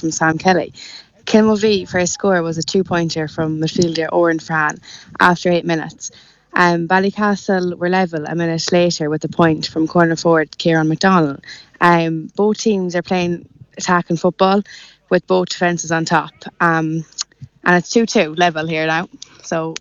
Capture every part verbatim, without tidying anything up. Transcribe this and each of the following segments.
from Sam Kelly. Kilmalvee first score was a two-pointer from midfielder Oren Fran after eight minutes. Um, Ballycastle were level a minute later with a point from corner forward Kieran McDonald. Um, both teams are playing attacking football with both defences on top. Um, and it's two two level here now. So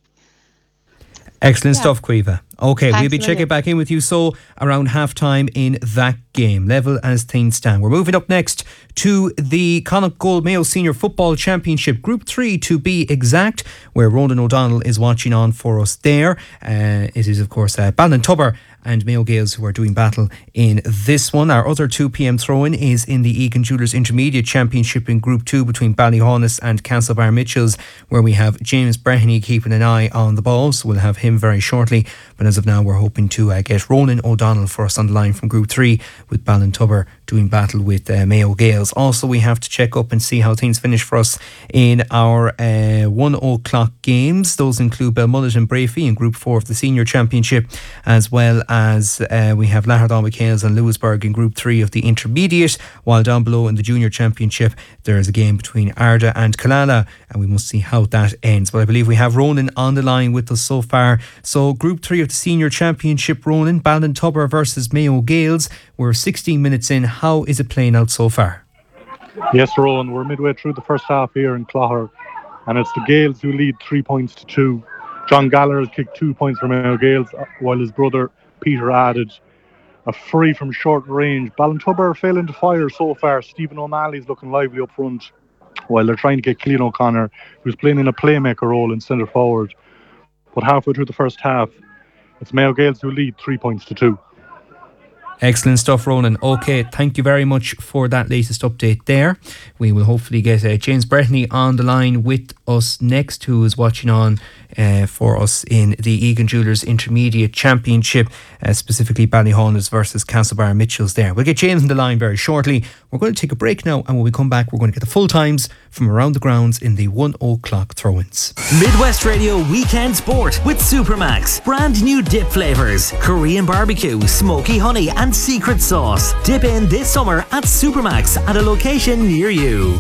excellent yeah. stuff, Caoimhe. Okay, Thanks we'll be checking back in with you so around half time in that game, level as things stand. We're moving up next to the Connacht Gold Mayo Senior Football Championship Group three to be exact, where Ronan O'Donnell is watching on for us there. Uh, it is of course uh, Ballintubber and Mayo Gaels who are doing battle in this one. Our other two p.m. throw-in is in the Egan Jewellers Intermediate Championship in Group two between Ballyhaunis and Castlebar Mitchells, where we have James Breheny keeping an eye on the ball, so we'll have him very shortly. But as of now, we're hoping to uh, get Ronan O'Donnell for us on the line from Group three, with Ballintubber doing battle with uh, Mayo Gaels. Also, we have to check up and see how things finish for us in our uh, one o'clock games. Those include Belmullet and Brafey in Group four of the Senior Championship, as well as uh, we have Lahardon McHales and Lewisburg in Group three of the Intermediate, while down below in the Junior Championship there is a game between Arda and Killala, and we must see how that ends. But I believe we have Ronan on the line with us so far. So Group three of the Senior Championship, Ronan, Ballintubber versus Mayo Gaels. We're sixteen minutes in. How is it playing out so far? Yes, Rowan, we're midway through the first half here in Clogher, and it's the Gaels who lead three points to two. John Gallagher has kicked two points for Mayo Gaels, while his brother Peter added a free from short range. Ballintubber are failing to fire so far. Stephen O'Malley's looking lively up front, while they're trying to get Cillian O'Connor, who's playing in a playmaker role in centre forward. But halfway through the first half, it's Mayo Gaels who lead three points to two. Excellent stuff, Ronan. Okay, thank you very much for that latest update there. We will hopefully get uh, James Breheny on the line with us next, who is watching on uh, for us in the Egan Jewellers Intermediate Championship, uh, specifically Ballyhaunis versus Castlebar Mitchells there. We'll get James on the line very shortly. We're going to take a break now, and when we come back, we're going to get the full times from around the grounds in the one o'clock throw-ins. Midwest Radio Weekend Sport with Supermax. Brand new dip flavours: Korean barbecue, smoky honey and secret sauce. Dip in this summer at Supermax at a location near you.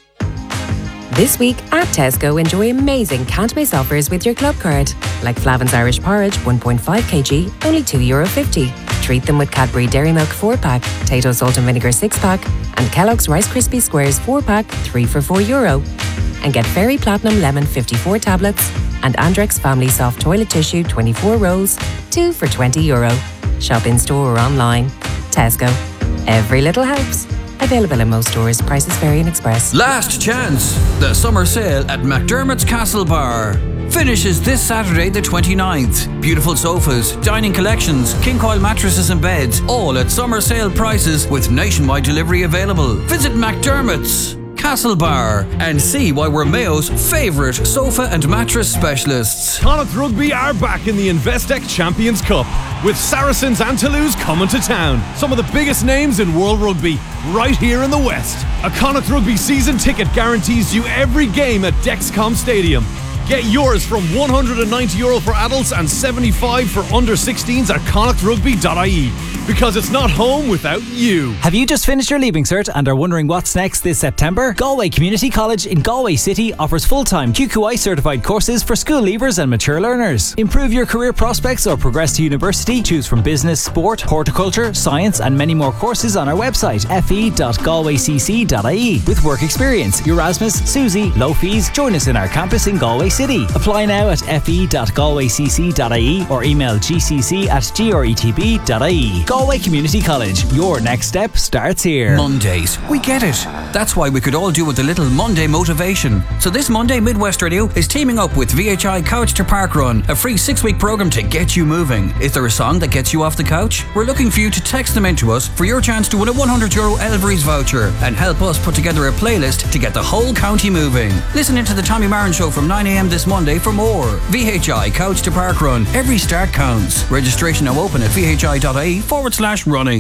This week at Tesco, enjoy amazing can't miss offers with your club card. Like Flavin's Irish Porridge one point five kilograms, only two euro fifty. Treat them with Cadbury Dairy Milk four pack, Tato Salt and Vinegar six pack, and Kellogg's Rice Krispie Squares four pack, three for four euro. And get Fairy Platinum Lemon fifty-four tablets and Andrex Family Soft Toilet Tissue twenty-four rolls, two for twenty euro. Shop in store or online. Tesco. Every little helps. Available in most stores. Prices vary in Express. Last chance. The summer sale at McDermott's Castle Bar finishes this Saturday the twenty-ninth. Beautiful sofas, dining collections, king coil mattresses and beds, all at summer sale prices with nationwide delivery available. Visit McDermott's Castle Bar and see why we're Mayo's favourite sofa and mattress specialists. Connacht Rugby are back in the Investec Champions Cup, with Saracens and Toulouse coming to town. Some of the biggest names in world rugby right here in the West. A Connacht Rugby season ticket guarantees you every game at Dexcom Stadium. Get yours from one hundred ninety euro for adults and seventy-five for under sixteens at connacht rugby dot I E. Because it's not home without you. Have you just finished your Leaving Cert and are wondering what's next this September? Galway Community College in Galway City offers full-time Q Q I certified courses for school leavers and mature learners. Improve your career prospects or progress to university. Choose from business, sport, horticulture, science and many more courses on our website f e dot galway c c dot I E. With work experience, Erasmus, Susie, low fees. Join us in our campus in Galway City. Apply now at f e dot galway c c dot I E or email g c c at g r e t b dot I E. Galway Community College. Your next step starts here. Mondays. We get it. That's why we could all do with a little Monday motivation. So this Monday, Midwest Radio is teaming up with V H I Couch to Park Run, a free six-week program to get you moving. Is there a song that gets you off the couch? We're looking for you to text them in to us for your chance to win a one hundred euro Elvery's voucher and help us put together a playlist to get the whole county moving. Listen into the Tommy Marin Show from nine a.m. this Monday for more. V H I Couch to Park Run. Every start counts. Registration now open at v h i dot I E forward slash running.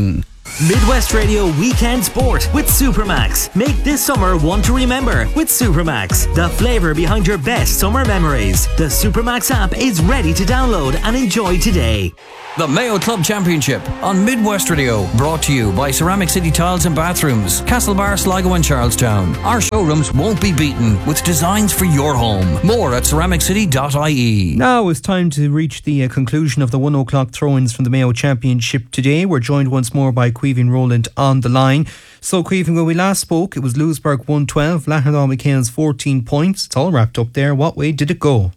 Midwest Radio Weekend Sport with Supermax. Make this summer one to remember with Supermax, the flavour behind your best summer memories. The Supermax app is ready to download and enjoy today. The Mayo Club Championship on Midwest Radio, brought to you by Ceramic City Tiles and Bathrooms, Castlebar, Sligo and Charlestown. Our showrooms won't be beaten with designs for your home. More at ceramic city dot I E. Now it's time to reach the uh, conclusion of the one o'clock throw-ins from the Mayo Championship today. We're joined once more by Caoimhín Rowland on the line. So Caoimhín, when we last spoke, it was Louisburgh one twelve, Lahadon McHale's fourteen points. It's all wrapped up there. What way did it go?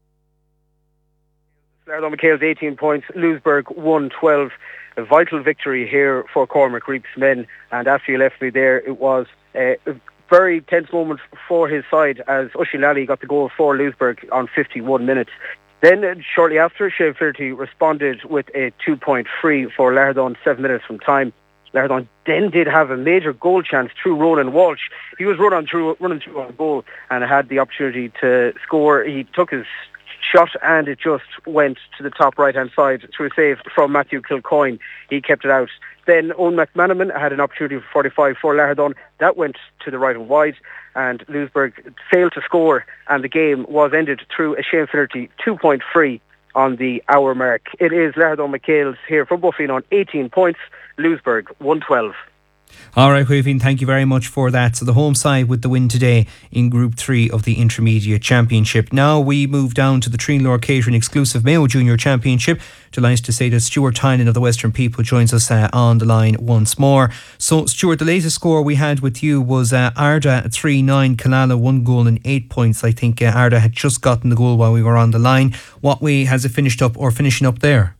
Lahadon McHale's eighteen points, Louisburgh one twelve. A vital victory here for Cormac Reap's men. And after you left me there, it was uh, a very tense moment for his side as Ushie Lally got the goal for Louisburgh on fifty-one minutes. Then, uh, shortly after, Shane Flaherty responded with a two-point free for Lahadon seven minutes from time. Lahadon then did have a major goal chance through Ronan Walsh. He was running through, running through on goal and had the opportunity to score. He took his shot and it just went to the top right-hand side through a save from Matthew Kilcoyne. He kept it out. Then Owen McManaman had an opportunity for forty-five for Lahadon. That went to the right and wide, and Louisburgh failed to score, and the game was ended through a Shane Flaherty two-point free on the hour mark. It is Lahadon McHale's here from Buffin on eighteen points, Louisburgh one twelve. All right, Caoimhín, thank you very much for that. So the home side with the win today in Group three of the Intermediate Championship. Now we move down to the Treenlaw Catering exclusive Mayo Junior Championship. Delighted to say that Stuart Tynan of the Western People joins us uh, on the line once more. So Stuart, the latest score we had with you was uh, Arda three nine, Killala one goal and eight points. I think uh, Arda had just gotten the goal while we were on the line. What way has it finished up or finishing up there?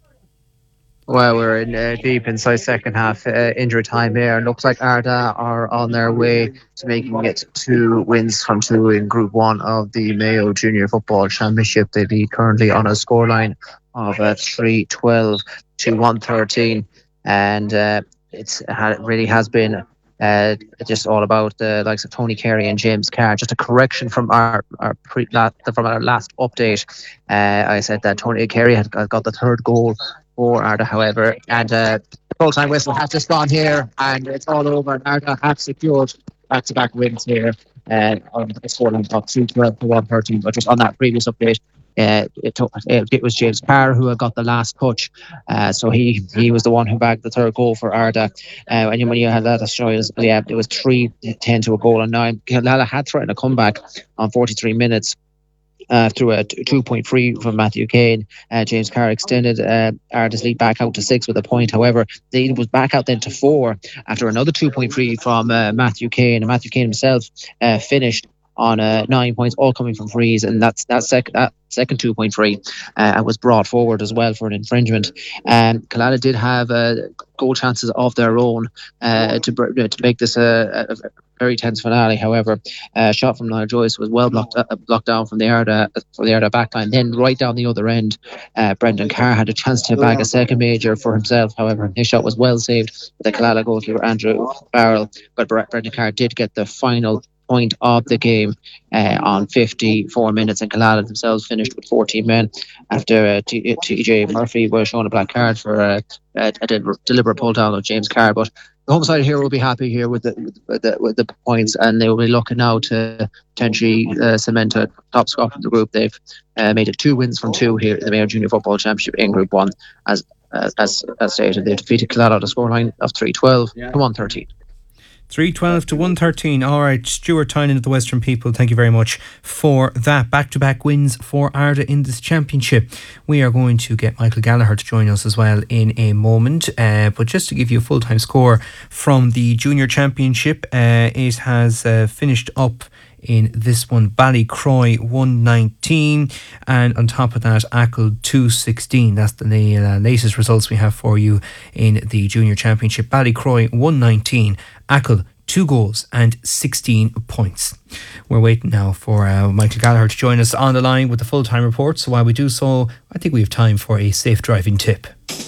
Well, we're in uh, deep inside second half uh, injury time here. Looks like Arda are on their way to making it two wins from two in Group one of the Mayo Junior Football Championship. They be currently on a scoreline of uh, three twelve to one thirteen, and uh, it's, it really has been uh, just all about the likes of Tony Carey and James Carr. Just a correction from our, our pre, from our last update. Uh, I said that Tony Carey had got the third goal for Arda, however, and uh, the full-time whistle has just gone here, and it's all over. Arda have secured back-to-back wins here uh, on the scoreline of two twelve to one thirteen. But just on that previous update, uh, it, took, it was James Carr who had got the last touch, uh, so he he was the one who bagged the third goal for Arda. Uh, and when you had that Australia, yeah, it was three ten to a goal and nine. Killala had threatened a comeback on forty-three minutes. Uh, through a two-point free from Matthew Kane. Uh, James Carr extended uh, Arda's lead back out to six with a point. However, they was back out then to four after another two-point free from uh, Matthew Kane. And Matthew Kane himself uh, finished on uh, nine points, all coming from frees. And that's that, sec- that second two-point free uh, was brought forward as well for an infringement. And um, Killala did have uh, goal chances of their own uh, to, to make this a, a very tense finale. However, a uh, shot from Niall Joyce was well blocked uh, blocked down from the Arda for the Arda backline. Then right down the other end, uh, Brendan Carr had a chance to bag a second major for himself. However, his shot was well saved by the Killala goalkeeper Andrew Farrell. But Brendan Carr did get the final point of the game uh, on fifty-four minutes, and Killala themselves finished with fourteen men after uh, T J Murphy was shown a black card for uh, a, a deliberate pull down of James Carr. But the home side here will be happy here with the with the, with the points, and they will be looking now to potentially uh, cement a top spot in the group. They've uh, made it two wins from two here in the Mayo Junior Football Championship in Group One. As uh, as as stated, they defeated Killala at a scoreline of three twelve yeah. to one thirteen. three twelve to one thirteen. All right, Stuart Tynan of the Western People, thank you very much for that. Back-to-back wins for Arda in this championship. We are going to get Michael Gallagher to join us as well in a moment. Uh, but just to give you a full-time score from the Junior Championship, uh, it has uh, finished up in this one. Ballycroy one nineteen, and on top of that, Achill two sixteen. That's the uh, latest results we have for you in the Junior Championship. Ballycroy one nineteen, Achill two goals and sixteen points. We're waiting now for uh, Michael Gallagher to join us on the line with the full-time report. So while we do so, I think we have time for a safe driving tip.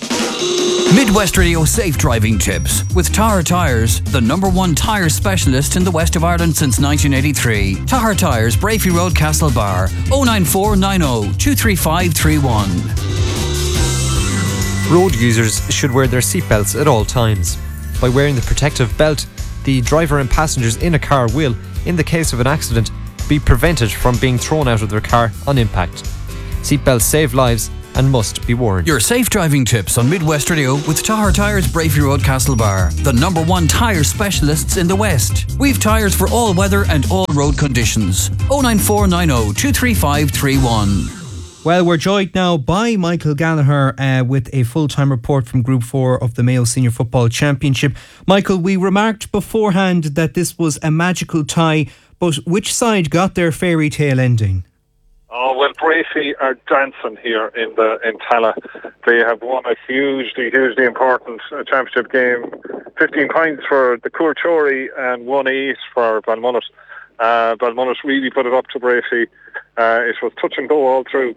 Midwest Radio Safe Driving Tips with Tahar Tyres, the number one tyre specialist in the west of Ireland since nineteen eighty-three. Tahar Tyres, Brafey Road, Castlebar, oh nine four nine oh two three five three one. Road users should wear their seatbelts at all times. by wearing the protective belt. The driver and passengers in a car will, in the case of an accident, be prevented from being thrown out of their car on impact. Seatbelts save lives and must be worn. Your safe driving tips on Midwest Radio with Tahar Tyres, Braefi Road, Castlebar, the number one tyre specialists in the West. We've tyres for all weather and all road conditions. oh nine four nine oh two three five three one. Well, we're joined now by Michael Gallagher uh, with a full-time report from Group four of the Mayo Senior Football Championship. Michael, we remarked beforehand that this was a magical tie, but which side got their fairy tale ending? Oh, well, Braefi are dancing here in the in Tala. They have won a hugely, hugely important uh, championship game. fifteen points for the Courchori and one eight for Balmullet. Uh, Balmullet really put it up to Braefi. Uh, it was touch and go all through.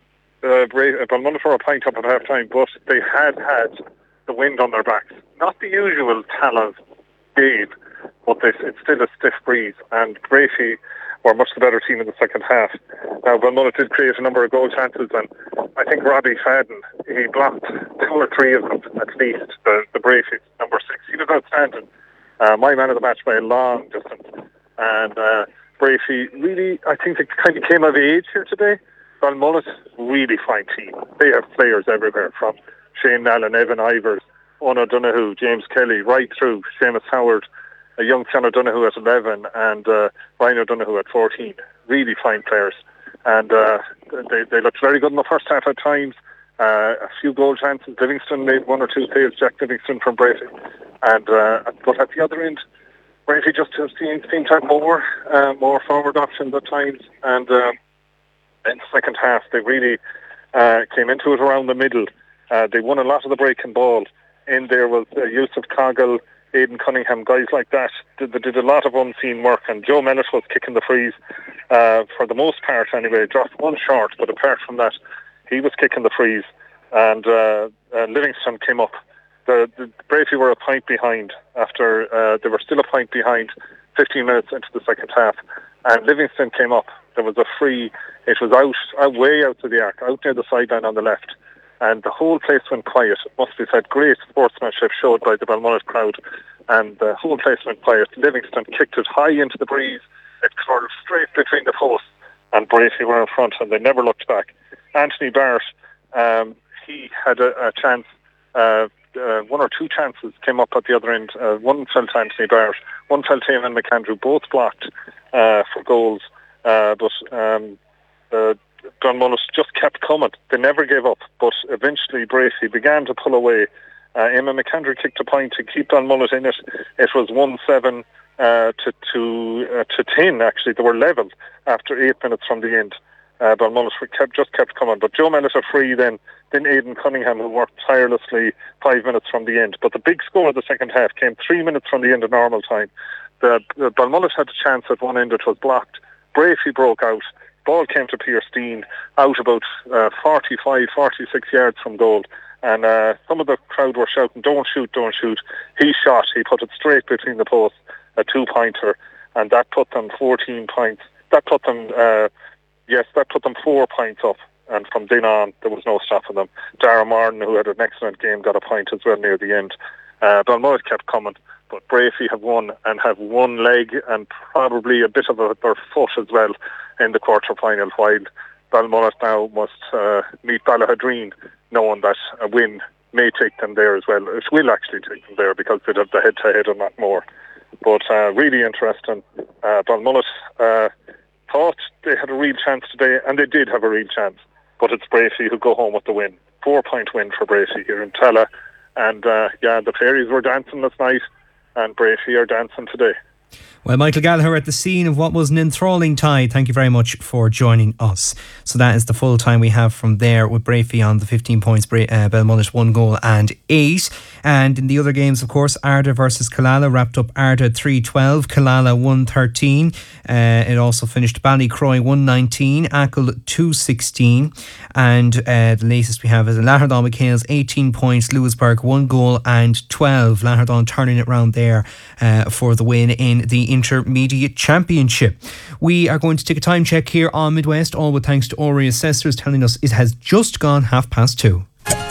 Uh, Bra- Balmullet were a point up at half time, but they had had the wind on their backs. Not the usual Tala game, but this, it's still a stiff breeze. And Braefi were much the better team in the second half. Now, Balmullet did create a number of goal chances, and I think Robbie Fadden, he blocked two or three of them at least. The, the Braefi, number six, he was outstanding. Uh, my man of the match by a long distance. And uh, Braefi really, I think they kind of came of age here today. Balmullet, really fine team. They have players everywhere, from Shane Nallen, Evan Ivers, Owen O'Donoghue, James Kelly, right through Seamus Howard, a young Sean O'Donoghue at eleven, and uh, Ryan O'Donoghue at fourteen. Really fine players. And uh, they, they looked very good in the first half at times. Uh, a few goal chances. Livingston made one or two saves, Jack Livingston from Braefi. And, uh, but at the other end, Braefi just seemed, seemed to have more, uh, more forward options at times. And uh, in the second half, they really uh, came into it around the middle. Uh, they won a lot of the breaking ball. In there was uh, Yusuf Coggle, Aidan Cunningham, guys like that. They, they did a lot of unseen work, and Joe Mellett was kicking the frees uh, for the most part anyway. Dropped one short, but apart from that, he was kicking the frees. And uh, uh, Livingston came up. The, the Braefi were a point behind after uh, they were still a point behind fifteen minutes into the second half. And Livingston came up. There was a free. It was out, out way out to the arc, out near the sideline on the left. And the whole place went quiet. It must be said, great sportsmanship showed by the Balmullet crowd. And the whole place went quiet. Livingston kicked it high into the breeze. It curved straight between the posts. And Braefi were in front, and they never looked back. Anthony Barrett, um, he had a, a chance. Uh, uh, one or two chances came up at the other end. Uh, one fell to Anthony Barrett. One fell to Eamon McAndrew. Both blocked uh, for goals. Uh, but um, uh, Balmullet just kept coming. They never gave up, but eventually Braefi began to pull away. Uh, Emma McAndrew kicked a point to keep Balmullet in it. It was one seven uh, to to uh, to ten. Actually, they were level after eight minutes from the end. Uh, Balmullet kept just kept coming, but Joe Mellett are free. Then then Aidan Cunningham, who worked tirelessly five minutes from the end. But the big score of the second half came three minutes from the end of normal time. The, the Balmullet had a chance at one end. It was blocked. Braefi broke out. Ball came to Pierce Dean out about uh, forty-five, forty-six yards from goal. And uh, some of the crowd were shouting, don't shoot, don't shoot. He shot. He put it straight between the posts, a two-pointer. And that put them fourteen points. That put them, uh, yes, that put them four points up. And from then on, there was no stopping them. Dara Martin, who had an excellent game, got a point as well near the end. Uh, Balmullet kept coming. But Braefi have won and have one leg and probably a bit of a, their foot as well in the quarter-final, while Balmullet now must uh, meet Ballahadreen, knowing that a win may take them there as well. It will actually take them there because they'd have the head-to-head and not more. But uh, really interesting. Uh, Balmullet uh, thought they had a real chance today, and they did have a real chance. But it's Braefi who go home with the win. Four-point win for Braefi here in Tala. And uh, yeah, the Fairies were dancing last night, and Braefi are dancing today. Well, Michael Gallagher at the scene of what was an enthralling tie. Thank you very much for joining us. So that is the full time we have from there, with Braefi on the fifteen points, Bra- uh, Balmullet one goal and eight. And in the other games, of course, Arda versus Killala wrapped up Arda three twelve, Killala one thirteen. Uh, it also finished Ballycroy one nineteen, Achill two sixteen. And uh, the latest we have is Lahardon McHale's eighteen points, Lewisburg one goal and twelve. Lahardon turning it round there uh, for the win in the Intermediate Championship. We are going to take a time check here on Midwest, all with thanks to Ori Assessors telling us it has just gone half past two.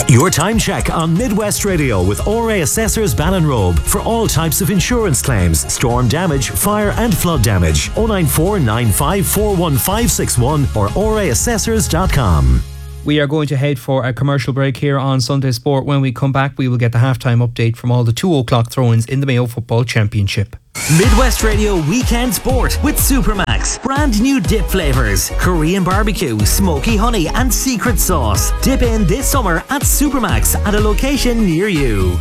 Your time check on Midwest Radio with O R A Assessors Ballinrobe for all types of insurance claims, storm damage, fire and flood damage. oh nine four nine five four one five six one or o r a assessors dot com. We are going to head for a commercial break here on Sunday Sport. When we come back, we will get the halftime update from all the two o'clock throw-ins in the Mayo Football Championship. Midwest Radio Weekend Sport with Supermax. Brand new dip flavours. Korean barbecue, smoky honey and secret sauce. Dip in this summer at Supermax at a location near you.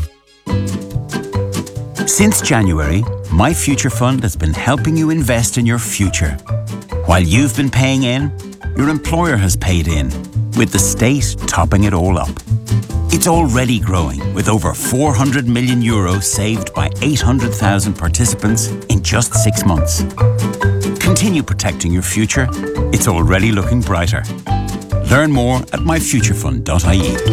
Since January, My Future Fund has been helping you invest in your future. While you've been paying in, your employer has paid in, with the state topping it all up. It's already growing, with over four hundred million euros saved by eight hundred thousand participants in just six months. Continue protecting your future. It's already looking brighter. Learn more at my future fund dot I E.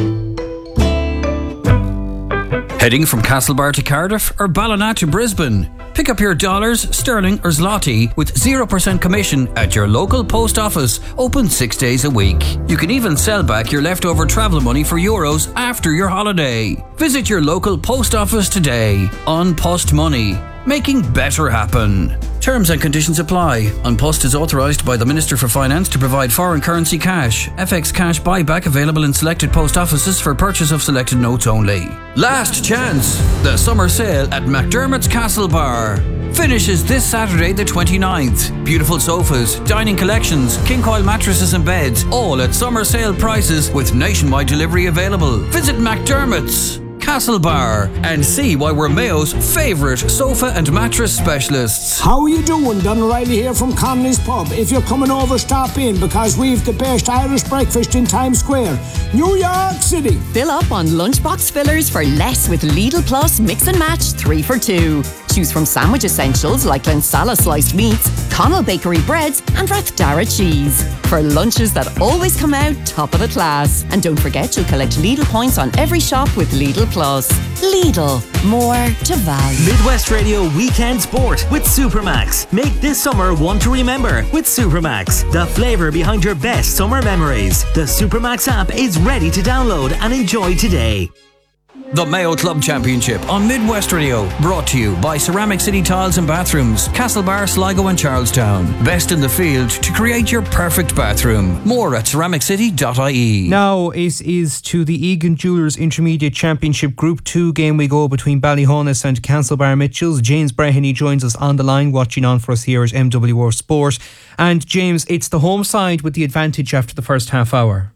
Heading from Castlebar to Cardiff or Ballina to Brisbane? Pick up your dollars, sterling or zloty with zero percent commission at your local post office, open six days a week. You can even sell back your leftover travel money for euros after your holiday. Visit your local post office today. On Post Money, making better happen. Terms and conditions apply. An Post is authorised by the Minister for Finance to provide foreign currency cash. F X cash buyback available in selected post offices for purchase of selected notes only. Last chance! The summer sale at McDermott's Castle Bar finishes this Saturday the twenty-ninth. Beautiful sofas, dining collections, king coil mattresses and beds, all at summer sale prices with nationwide delivery available. Visit McDermott's Castle Bar and see why we're Mayo's favourite sofa and mattress specialists. How are you doing? Don O'Reilly here from Connolly's Pub. If you're coming over, stop in because we've the best Irish breakfast in Times Square, New York City. Fill up on lunchbox fillers for less with Lidl Plus Mix and Match three for two. Choose from sandwich essentials like Lensala sliced meats, Connell Bakery breads and Rathdara cheese. For lunches that always come out top of the class. And don't forget you'll collect Lidl points on every shop with Lidl Plus. Lidl, more to value. Midwest Radio Weekend Sport with Supermax. Make this summer one to remember with Supermax. The flavour behind your best summer memories. The Supermax app is ready to download and enjoy today. The Mayo Club Championship on Midwest Radio, brought to you by Ceramic City Tiles and Bathrooms, Castlebar, Sligo and Charlestown. Best in the field to create your perfect bathroom. More at ceramic city dot I E. Now it is to the Egan Jewellers Intermediate Championship Group two game we go between Ballyhonus and Castlebar Mitchells. James Breheny joins us on the line, watching on for us here at M W R Sport. And James, it's the home side with the advantage after the first half hour.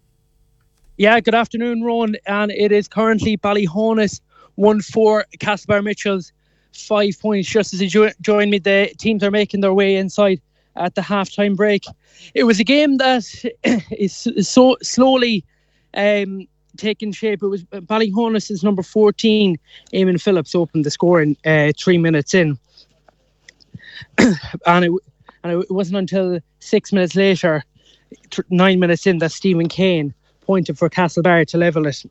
Yeah, good afternoon, Ron. And it is currently Ballyhonus one four, Castlebar Mitchells five points. Just as you jo- join me, the teams are making their way inside at the halftime break. It was a game that is so slowly um, taking shape. It was Ballyhonus' number fourteen, Eamon Phillips, opened the score in uh, three minutes in. and, it, and it wasn't until six minutes later, th- nine minutes in, that Stephen Kane pointed for Castlebar to level it.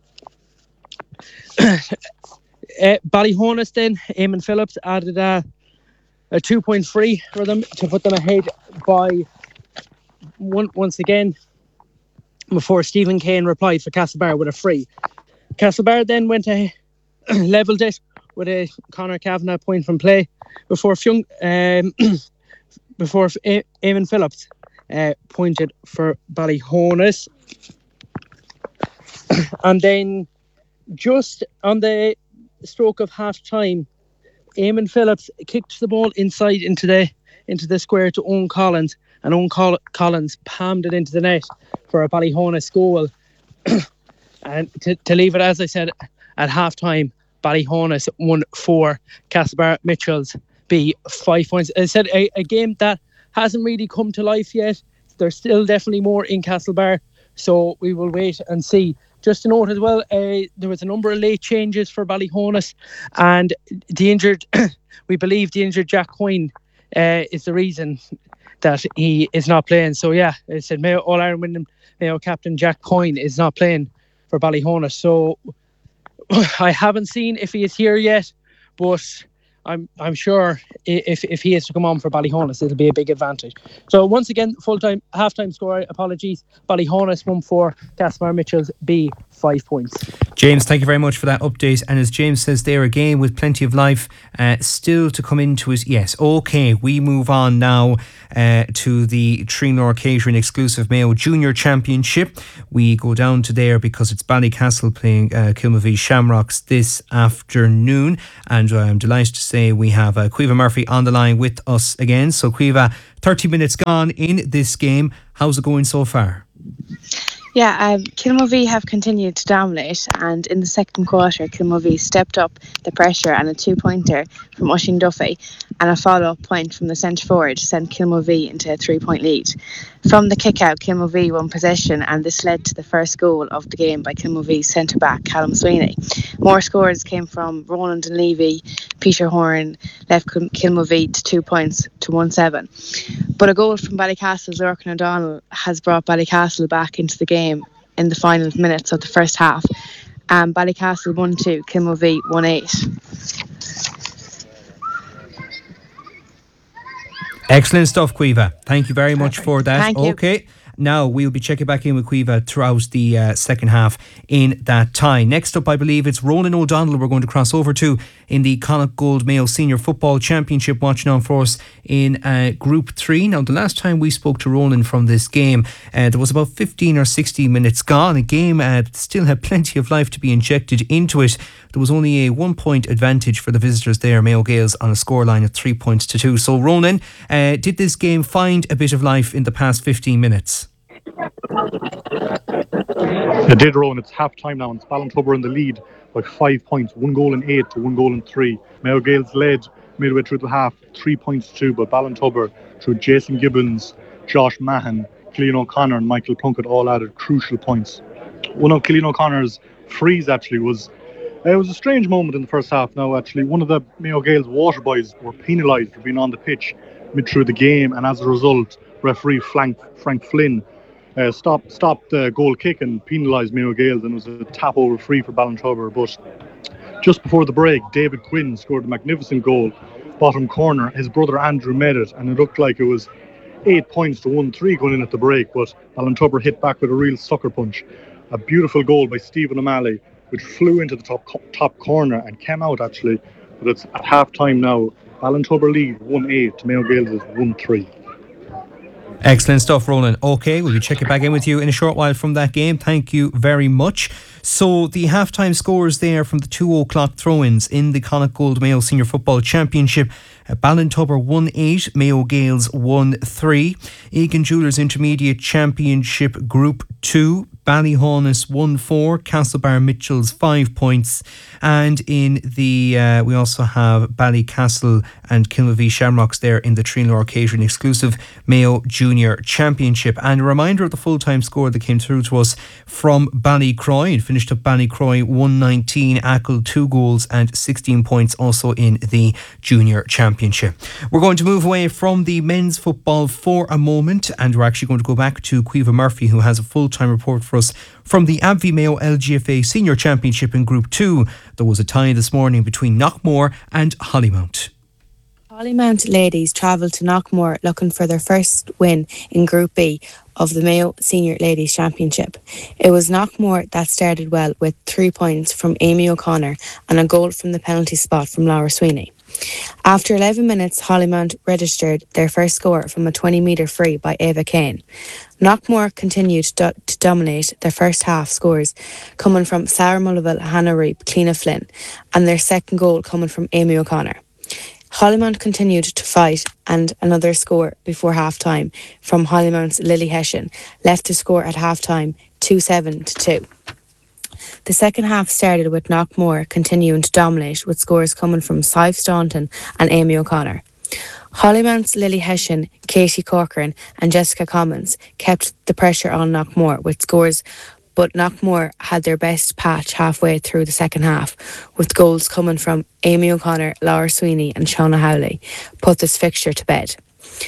uh, Ballyhonus then, Eamon Phillips added a, a two-point free for them to put them ahead by one once again before Stephen Kane replied for Castlebar with a free. Castlebar then went to levelled it with a Conor Kavanagh point from play before Fung, um, before a- Eamon Phillips uh, pointed for Ballyhonus. And then just on the stroke of half time, Eamon Phillips kicked the ball inside into the into the square to Owen Collins, and Owen Col- Collins palmed it into the net for a Ballyhonus goal. And to, to leave it, as I said, at half time, Ballyhonus won four, Castlebar Mitchells be five points. As I said, a, a game that hasn't really come to life yet. There's still definitely more in Castlebar, so we will wait and see. Just to note as well, uh, there was a number of late changes for Ballyhonus, and the injured, we believe the injured Jack Coyne uh, is the reason that he is not playing. So yeah, I said Mayo All-Ireland winning Mayo captain Jack Coyne is not playing for Ballyhonus. So I haven't seen if he is here yet, but I'm I'm sure if if he is to come on for Ballyhonus, it'll be a big advantage. So once again, full time, half time score. Apologies, Ballyhonus one four, Castlebar Mitchells B five points. James, thank you very much for that update. And as James says there again, with plenty of life uh, still to come into it. Yes, okay, we move on now uh, to the Trinor Catering exclusive Mayo Junior Championship. We go down to there because it's Ballycastle playing uh, Kilmavie Shamrocks this afternoon, and uh, I'm delighted to say we have uh, Caoimhe Murphy on the line with us again. So Caoimhe, thirty minutes gone in this game. How's it going so far? Yeah, um, Kilmavie have continued to dominate, and in the second quarter, Kilmavie stepped up the pressure, and a two-pointer from Oisín Duffy and a follow-up point from the centre forward sent Kilmavie into a three-point lead. From the kick-out, Kilmavie won possession, and this led to the first goal of the game by Kilmavie centre-back Callum Sweeney. More scores came from Roland and Levy. Peter Horn left Kilmavie to two points to one seven. But a goal from Ballycastle's Lorcan O'Donnell has brought Ballycastle back into the game in the final minutes of the first half. Um, Ballycastle one two, Kilmavie one eight. Excellent stuff, Caoimhe. Thank you very much for that. Thank you. Okay. Now we'll be checking back in with Caoimhe throughout the uh, second half in that tie. Next up, I believe it's Ronan O'Donnell we're going to cross over to in the Connacht Gold Mayo Senior Football Championship, watching on for us in uh, Group three. Now, the last time we spoke to Ronan from this game, uh, there was about fifteen or sixteen minutes gone. A game uh, that still had plenty of life to be injected into it. There was only a one point advantage for the visitors there, Mayo Gales, on a scoreline of three points to two. So, Ronan, uh, did this game find a bit of life in the past fifteen minutes? It did, Rowan. It's half time now, and it's Ballintober in the lead by five points. One goal in eight to one goal in three. Mayo Gales led midway through the half, three points to two, but Ballintober, through Jason Gibbons, Josh Mahan, Cillian O'Connor, and Michael Plunkett, all added crucial points. One of Cillian O'Connor's frees actually was. Uh, it was a strange moment in the first half. Now, actually, one of the Mayo Gales water boys were penalised for being on the pitch mid through the game, and as a result, referee Frank, Frank Flynn uh, stopped stopped the goal kick and penalised Mayo Gales, and it was a tap over free for Ballintober. But just before the break, David Quinn scored a magnificent goal, bottom corner. His brother Andrew made it, and it looked like it was eight points to one three going in at the break, but Ballintober hit back with a real sucker punch. A beautiful goal by Stephen O'Malley, which flew into the top top corner and came out actually. But it's at half time now. Ballintober lead one eight to Mayo Gales is one three. Excellent stuff, Roland. Okay, we'll be checking back in with you in a short while from that game. Thank you very much. So the halftime scores there from the two o'clock throw-ins in the Connacht Gold Mayo Senior Football Championship. Uh, Ballintober one eight, Mayo Gales one three. Egan Jewellers Intermediate Championship Group two, Ballyhonus one four, Castlebar Mitchells five points. And in the, uh, we also have Ballycastle and Kilmavie Shamrocks there in the Trinor Catering exclusive Mayo Junior Championship. And a reminder of the full-time score that came through to us from Ballycroy. It finished up Ballycroy one nineteen, Achill two goals and sixteen points also in the Junior Championship. We're going to move away from the men's football for a moment, and we're actually going to go back to Caoimhe Murphy, who has a full-time report for us from the Abbey Mayo L G F A Senior Championship in Group two. There was a tie this morning between Knockmore and Hollymount. Hollymount ladies travelled to Knockmore looking for their first win in Group B of the Mayo Senior Ladies Championship. It was Knockmore that started well with three points from Amy O'Connor and a goal from the penalty spot from Laura Sweeney. After eleven minutes, Hollymount registered their first score from a twenty metre free by Ava Kane. Knockmore continued to, to dominate their first half scores, coming from Sarah Mullival, Hannah Reap, Cleena Flynn, and their second goal coming from Amy O'Connor. Hollymount continued to fight, and another score before half-time from Hollymount's Lily Hessian left the score at half-time two seven to two. The second half started with Knockmore continuing to dominate, with scores coming from Sive Staunton and Amy O'Connor. Hollymount's Lily Hessian, Katie Corcoran and Jessica Commons kept the pressure on Knockmore with scores, but Knockmore had their best patch halfway through the second half, with goals coming from Amy O'Connor, Laura Sweeney and Shauna Howley, put this fixture to bed.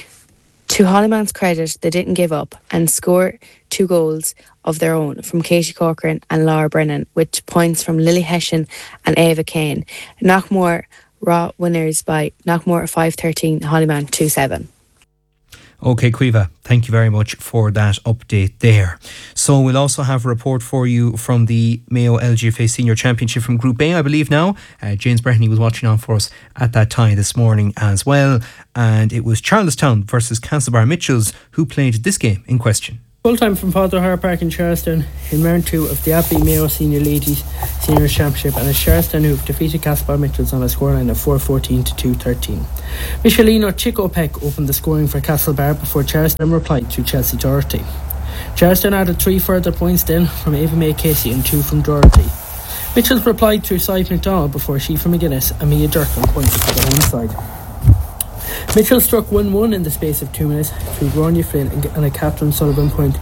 To Hollymount's credit, they didn't give up and scored two goals of their own from Katie Corcoran and Laura Brennan, with points from Lily Hessian and Ava Kane. Knockmore Raw winners by Knockmore five thirteen, Hollyman two seven. Okay, Quiva, thank you very much for that update there. So we'll also have a report for you from the Mayo L G F A Senior Championship from Group A, I believe now. Uh, James Breheny was watching on for us at that time this morning as well. And it was Charlestown versus Castlebar Mitchells who played this game in question. Full time from Father O'Hara Park in Charlestown in round two of the Abbey Mayo Senior Ladies Senior Championship, and it's Charlestown who have defeated Castlebar Mitchells on a scoreline of four fourteen to two thirteen. Michelino Chico Peck opened the scoring for Castlebar before Charlestown replied through Chelsea Doherty. Charlestown added three further points then from Ava May Casey and two from Doherty. Mitchells replied through Sive McDonald before Shifa McGuinness and Mia Durkin pointed to the home side. Mitchell struck one one in the space of two minutes through Grania Flynn and a Captain Sullivan point,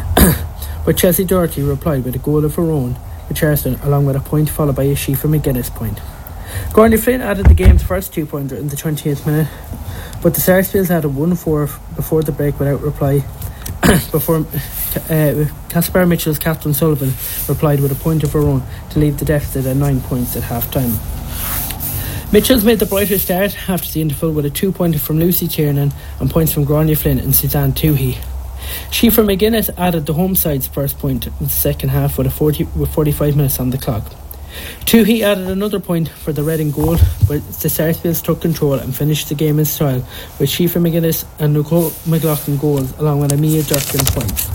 but Chelsea Doherty replied with a goal of her own for Charlestown, along with a point followed by a Shifa McGuinness point. Grania Flynn added the game's first two-pointer in the twentieth minute, but the Sarsfields added one four before the break without reply, before uh, Castlebar Mitchell's Captain Sullivan replied with a point of her own to leave the deficit at nine points at half-time. Mitchells made the brighter start after the interval with a two-pointer from Lucy Tiernan and points from Grania Flynn and Suzanne Toohey. Shifa McGuinness added the home side's first point in the second half with, a forty, with forty-five minutes on the clock. Toohey added another point for the Reading goal, but the Sarsfields took control and finished the game in style with Shifa McGuinness and Nicole McLaughlin goals along with a Mia Durkin point.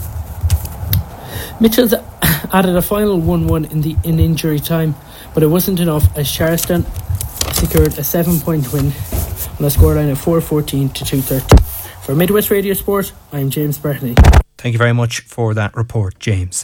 Mitchells added a final one one in the in injury time, but it wasn't enough as Charlestown secured a seven point win on a scoreline of four fourteen to two thirteen. For Midwest Radio Sport, I'm James Breheny. Thank you very much for that report, James.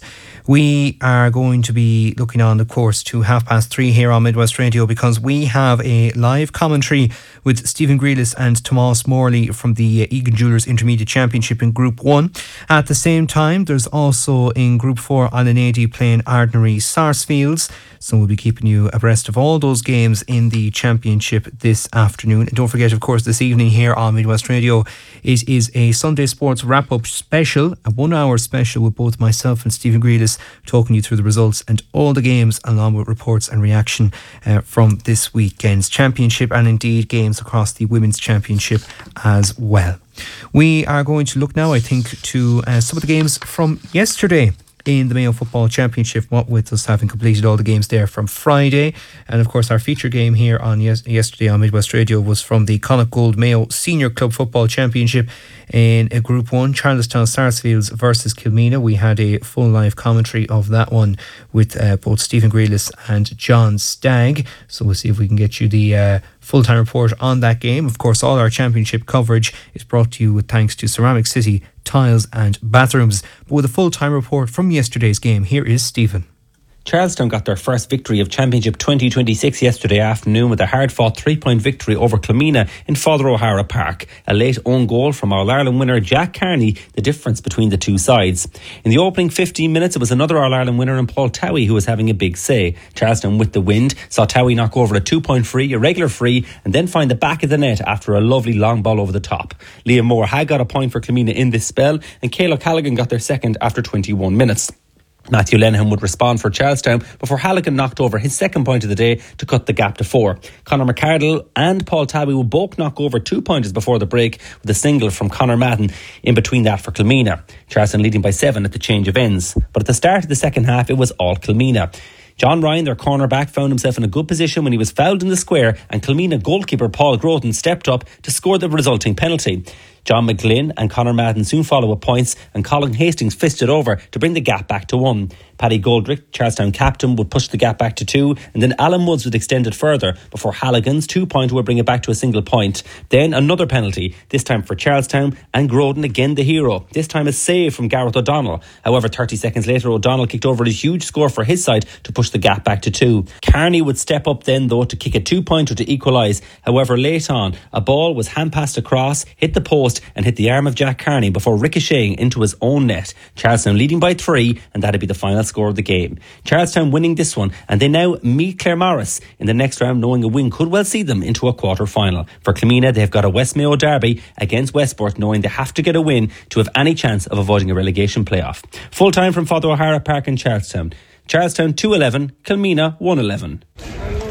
We are going to be looking on, of course, to half past three here on Midwest Radio because we have a live commentary with Stephen Grealis and Tomas Morley from the Egan Jewelers Intermediate Championship in Group one. At the same time, there's also in Group four Alanady playing Ardnary Sarsfields. So we'll be keeping you abreast of all those games in the championship this afternoon. And don't forget, of course, this evening here on Midwest Radio, it is a Sunday Sports wrap-up special, a one-hour special with both myself and Stephen Grealis talking you through the results and all the games along with reports and reaction uh, from this weekend's championship and indeed games across the Women's Championship as well. We are going to look now, I think, to uh, some of the games from yesterday in the Mayo Football Championship, what with us having completed all the games there from Friday. And of course our feature game here on yes- yesterday on Midwest Radio was from the Connacht Gold Mayo Senior Club Football Championship in a Group one, Charlestown Sarsfields versus Kilmena. We had a full live commentary of that one with uh, both Stephen Grealis and John Stagg. So we'll see if we can get you the uh, full-time report on that game. Of course, all our championship coverage is brought to you with thanks to Ceramic City Tiles and Bathrooms. But with a full-time report from yesterday's game, here is Stephen. Charlestown got their first victory of Championship twenty twenty-six yesterday afternoon with a hard-fought three-point victory over Kilmena in Father O'Hara Park. A late own goal from All-Ireland winner Jack Carney, the difference between the two sides. In the opening fifteen minutes, it was another All-Ireland winner in Paul Towie who was having a big say. Charlestown with the wind saw Towie knock over a two-point free, a regular free, and then find the back of the net after a lovely long ball over the top. Liam Moore had got a point for Kilmena in this spell, and Kayla Callaghan got their second after twenty-one minutes. Matthew Lenihan would respond for Charlestown before Halligan knocked over his second point of the day to cut the gap to four. Conor McCardle and Paul Tabby would both knock over two pointers before the break with a single from Conor Madden in between that for Kilmena. Charlestown leading by seven at the change of ends. But at the start of the second half, it was all Kilmena. John Ryan, their cornerback, found himself in a good position when he was fouled in the square, and Kilmena goalkeeper Paul Groton stepped up to score the resulting penalty. John McGlynn and Conor Madden soon follow with points, and Colin Hastings fisted over to bring the gap back to one. Paddy Goldrick, Charlestown captain, would push the gap back to two, and then Alan Woods would extend it further before Halligan's two-pointer would bring it back to a single point. Then another penalty, this time for Charlestown, and Groden again the hero. This time a save from Gareth O'Donnell. However, thirty seconds later, O'Donnell kicked over a huge score for his side to push the gap back to two. Carney would step up then, though, to kick a two-pointer to equalise. However, late on, a ball was hand-passed across, hit the post, and hit the arm of Jack Carney before ricocheting into his own net. Charlestown leading by three, and that'd be the final score of the game. Charlestown winning this one, and they now meet Claremorris in the next round, knowing a win could well see them into a quarter-final. For Kilmena, they've got a West Mayo derby against Westport, knowing they have to get a win to have any chance of avoiding a relegation playoff. Full time from Father O'Hara Park in Charlestown. Charlestown two eleven, Kilmena one eleven.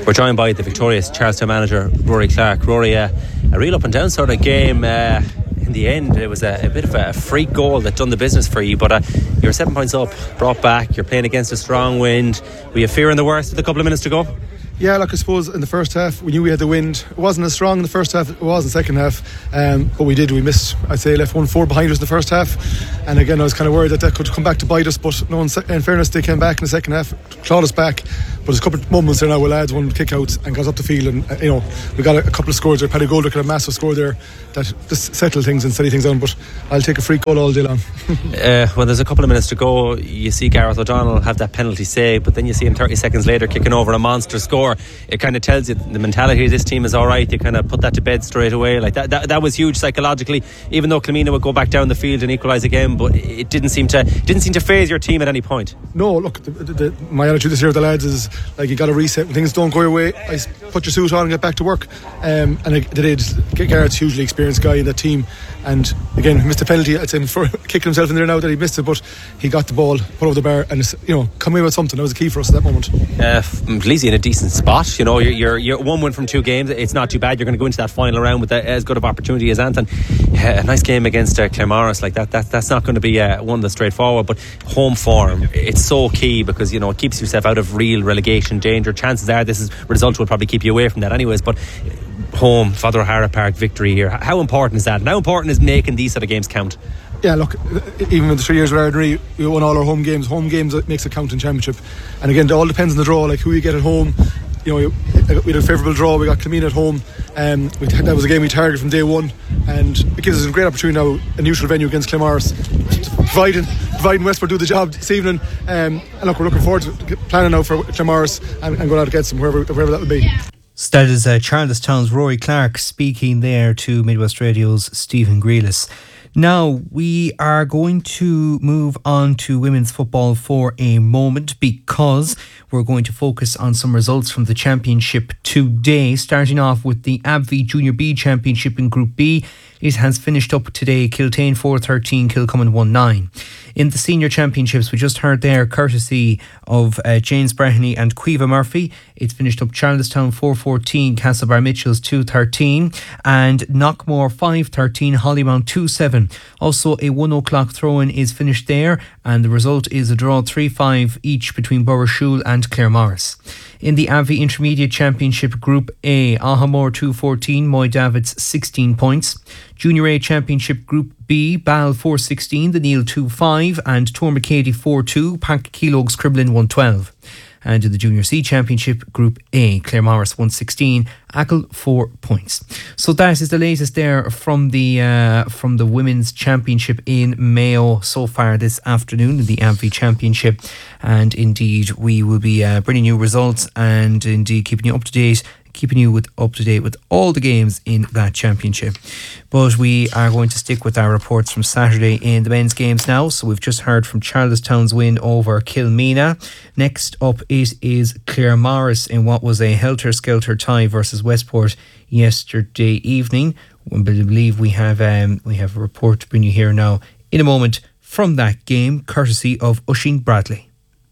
We're joined by the victorious Charlestown manager, Rory Clark. Rory, uh, a real up and down sort of game. Uh, in the end, it was a, a bit of a freak goal that done the business for you, but uh, you were seven points up, brought back. You're playing against a strong wind. Were you fearing the worst with a couple of minutes to go? Yeah, like I suppose in the first half we knew we had the wind. It wasn't as strong in the first half, it was in the second half, um, but we did, we missed, I'd say left one four behind us in the first half, and again I was kind of worried that that could come back to bite us, but no, in, in fairness they came back in the second half, clawed us back. But there's a couple of moments there now where lads won kick out and got up the field, and uh, you know, we got a, a couple of scores there. Paddy Golder got a massive score there that just settled things and steady things down, but I'll take a free goal all day long. uh, well, there's a couple of minutes to go. You see Gareth O'Donnell have that penalty save, but then you see him thirty seconds later kicking over a monster score. It kind of tells you the mentality of this team is alright. You kind of put that to bed straight away. Like that, that, that was huge psychologically, even though Clymena would go back down the field and equalise again, but it didn't seem to didn't seem to phase your team at any point. No, look, the, the, the, my attitude this year with the lads is like, you got to reset when things don't go your way. I put your suit on and get back to work, um, and I, they did. Garrett's hugely experienced guy in that team, and again he missed a penalty. I'd say him for kicking himself in there now that he missed it, but he got the ball, put over the bar, and you know, come away with something. That was the key for us at that moment. Uh, leaves you in a decent spot. You know, you're, you're, you're one win from two games. It's not too bad. You're going to go into that final round with a, as good of opportunity as Anton. Uh, a nice game against uh, Claremorris like that. That that's not going to be uh, one that's straightforward. But home form, it's so key because you know it keeps yourself out of real relegation danger. Chances are this is result will probably keep you away from that, anyways. But home, Father O'Hara Park victory here. How important is that? And how important is making these sort of games count? Yeah, look, even in the three years with Ardnaree, we won all our home games. Home games makes it count in championship. And again, it all depends on the draw, like who you get at home. You know, we had a favourable draw. We got Clymena at home. Um, we, that was a game we targeted from day one, and it gives us a great opportunity now, a neutral venue against Claremorris, providing providing Westport do the job this evening. Um, and look, we're looking forward to planning now for Claremorris and, and going out against them wherever wherever that will be. So that is uh, Charlestown's Rory Clark speaking there to Midwest Radio's Stephen Grealis. Now, we are going to move on to women's football for a moment because we're going to focus on some results from the championship today, starting off with the A B V Junior B Championship in Group B. It has finished up today. Kiltane four thirteen, Kilcommon one nine. In the senior championships, we just heard there, courtesy of uh, James Breheny and Quiva Murphy, it's finished up Charlestown four fourteen, Castlebar Mitchells two thirteen, and Knockmore five thirteen, Hollymount two seven. Also, a one o'clock throw-in is finished there, and the result is a draw three five each between Burrishoole and Claremorris. In the A V V Intermediate Championship Group A, Ahamore two fourteen, Moy Davids sixteen points. Junior A Championship Group B, Bal four sixteen, The Neil two five, and Tormacady four two, Pack Keelogs Criblin one twelve. And in the Junior C Championship Group A, Claremorris one sixteen, Ackle four points. So that is the latest there from the uh, from the Women's Championship in Mayo so far this afternoon in the A V V Championship. And indeed, we will be uh, bringing you results and indeed keeping you up to date. Keeping you with up to date with all the games in that championship. But we are going to stick with our reports from Saturday in the men's games now. So we've just heard from Charlestown's win over Kilmena. Next up it is Claremorris in what was a helter-skelter tie versus Westport yesterday evening. I believe we have um, we have a report to bring you here now in a moment from that game, courtesy of Usheen Bradley.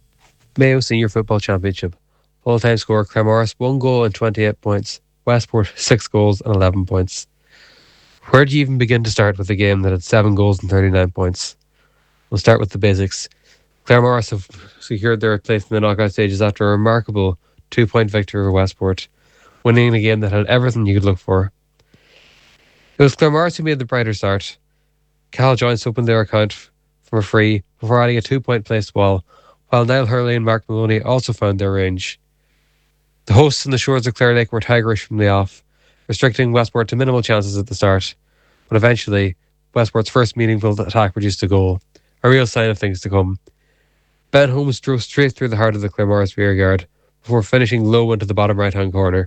Mayo Senior Football Championship. Full-time score, Claremorris one goal and twenty-eight points. Westport six goals and eleven points. Where do you even begin to start with a game that had seven goals and thirty-nine points? We'll start with the basics. Claremorris have secured their place in the knockout stages after a remarkable two-point victory over Westport, winning a game that had everything you could look for. It was Claremorris who made the brighter start. Cal Joyce opened their account from a free before adding a two-point placed ball, while Niall Hurley and Mark Maloney also found their range. The hosts on the shores of Clare Lake were tigerish from the off, restricting Westport to minimal chances at the start, but eventually Westport's first meaningful attack produced a goal, a real sign of things to come. Ben Holmes drove straight through the heart of the Claremorris rearguard before finishing low into the bottom right-hand corner.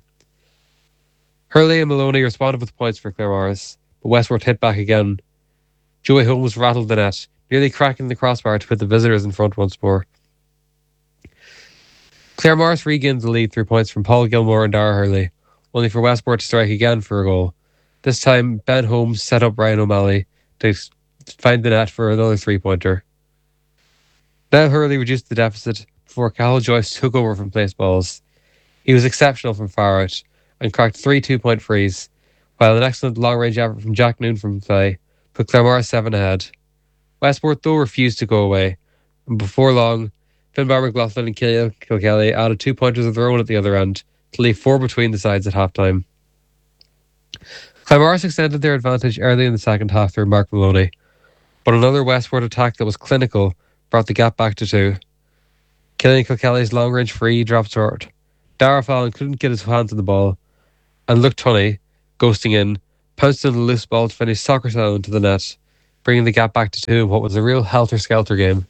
Hurley and Maloney responded with points for Claremorris, but Westport hit back again. Joey Holmes rattled the net, nearly cracking the crossbar to put the visitors in front once more. Claremorris regained the lead through points from Paul Gilmore and Dara Hurley, only for Westport to strike again for a goal. This time, Ben Holmes set up Ryan O'Malley to find the net for another three-pointer. Niall Hurley reduced the deficit before Cathal Joyce took over from place balls. He was exceptional from far out and cracked three two-point frees, while an excellent long-range effort from Jack Noon from play put Claremore seven ahead. Westport, though, refused to go away, and before long, Finbar McLaughlin and Killian Kilkelly added two pointers of their own at the other end to leave four between the sides at half-time. Claremore extended their advantage early in the second half through Mark Maloney, but another Westport attack that was clinical brought the gap back to two. Killian Kilkelly's long-range free dropped short. Dara Fallon couldn't get his hands on the ball, and Luke Tunney, ghosting in, pounced on the loose ball to finish soccer style into the net, bringing the gap back to two in what was a real helter-skelter game.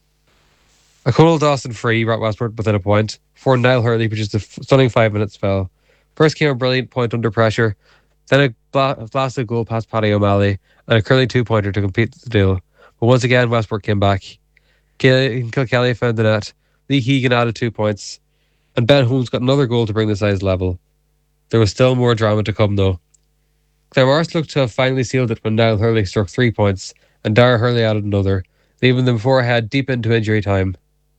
A Conal Dawson free brought Westport within a point, before Niall Hurley produced a stunning five-minute spell. First came a brilliant point under pressure, then a bla- blasted goal past Paddy O'Malley, and a curling two-pointer to complete the deal. But once again, Westport came back. Killian Kilkelly found the net, Lee Keegan added two points, and Ben Holmes got another goal to bring the sides level. There was still more drama to come, though. Claremore looked to have finally sealed it when Niall Hurley struck three points, and Dara Hurley added another, leaving them four ahead deep into injury time.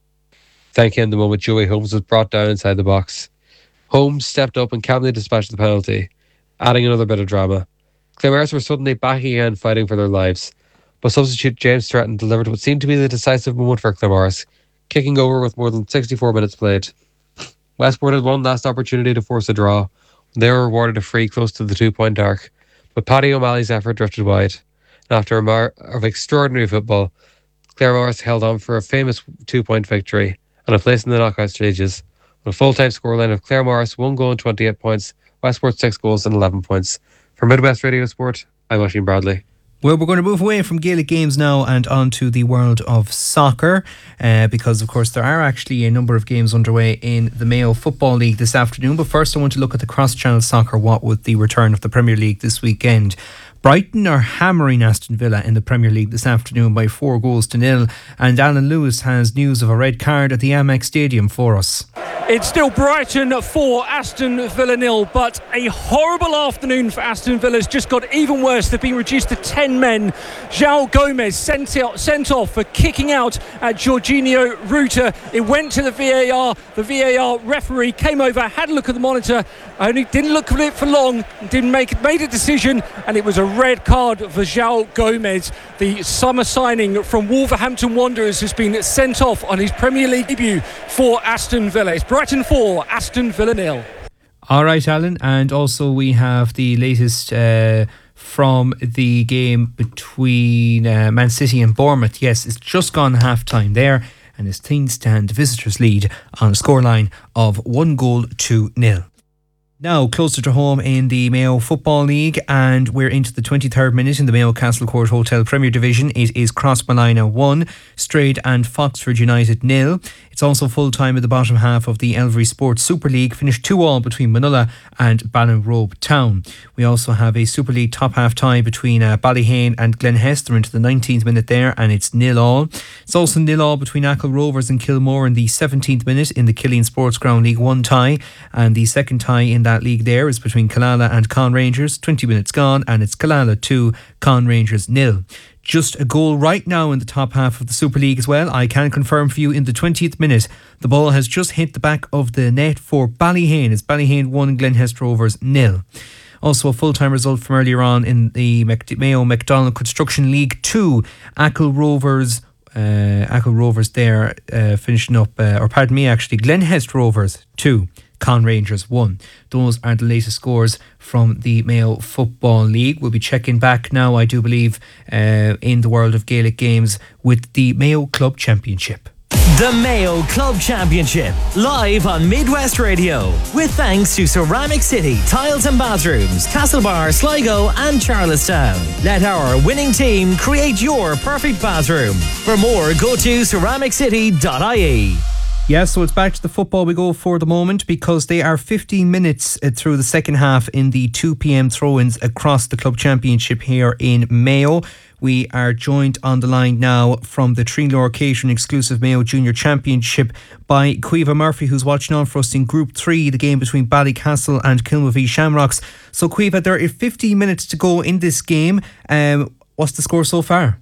Then came the moment Joey Holmes was brought down inside the box. Holmes stepped up and calmly dispatched the penalty, adding another bit of drama. Claremore were suddenly back again fighting for their lives, but substitute James Stratton delivered what seemed to be the decisive moment for Claremore, kicking over with more than sixty-four minutes played. Westport had one last opportunity to force a draw. They were rewarded a free close to the two-point arc, but Paddy O'Malley's effort drifted wide. And after a mar of extraordinary football, Claremore held on for a famous two-point victory and a place in the knockout stages, with a full-time scoreline of Claremore one goal and twenty-eight points, Westport six goals and eleven points. For Midwest Radio Sport, I'm Oisin Bradley. Well, we're going to move away from Gaelic games now and on to the world of soccer uh, because, of course, there are actually a number of games underway in the Mayo Football League this afternoon. But first, I want to look at the cross-channel soccer, what with the return of the Premier League this weekend. Brighton are hammering Aston Villa in the Premier League this afternoon by four goals to nil, and Alan Lewis has news of a red card at the Amex Stadium for us. It's still Brighton four, Aston Villa nil, but a horrible afternoon for Aston Villa has just got even worse. They've been reduced to ten men. João Gomez sent, out, sent off for kicking out at Jorginho Ruta. It went to the V A R. The V A R referee came over, had a look at the monitor, only didn't look at it for long, didn't make made a decision, and it was a red card for João Gomez. The summer signing from Wolverhampton Wanderers has been sent off on his Premier League debut for Aston Villa. It's Brighton four, Aston Villa nil. All right, Alan, and also we have the latest uh, from the game between uh, Man City and Bournemouth. Yes, it's just gone half time there, and as things stand, visitors lead on a scoreline of one goal to nil. Now closer to home in the Mayo Football League, and we're into the twenty-third minute in the Mayo Castle Court Hotel Premier Division. It is Crossmolina one, Strayed and Foxford United nil. It's also full time at the bottom half of the Elvery Sports Super League, finished two all between Manula and Ballinrobe Town. We also have a Super League top half tie between uh, Ballyhane and Glenhester into the nineteenth minute there, and it's nil all. It's also nil all between Achill Rovers and Kilmore in the seventeenth minute in the Killeen Sports Ground League one tie, and the second tie in that league there is between Killala and Con Rangers. twenty minutes gone, and it's Killala two, Con Rangers nil. Just a goal right now in the top half of the Super League as well. I can confirm for you in the twentieth minute, the ball has just hit the back of the net for Ballyhane. It's Ballyhane one, Glenhester Rovers nil. Also a full-time result from earlier on in the Mayo McDonald Construction League two. Achill Rovers uh, Achill Rovers there uh, finishing up, uh, or pardon me actually, Glenhester Rovers two, Con Rangers one. Those are the latest scores from the Mayo Football League. We'll be checking back now, I do believe, uh, in the world of Gaelic games with the Mayo Club Championship. The Mayo Club Championship, live on Midwest Radio, with thanks to Ceramic City Tiles and Bathrooms, Castlebar, Sligo and Charlestown. Let our winning team create your perfect bathroom. For more, go to ceramic city dot I E. Yeah, so it's back to the football we go for the moment, because they are fifteen minutes through the second half in the two p.m. throw-ins across the club championship here in Mayo. We are joined on the line now from the Trinlor Occasion exclusive Mayo Junior Championship by Caoimhe Murphy, who's watching on for us in Group three, the game between Ballycastle and Kilmavie Shamrocks. So Caoimhe, there are fifteen minutes to go in this game. Um, what's the score so far?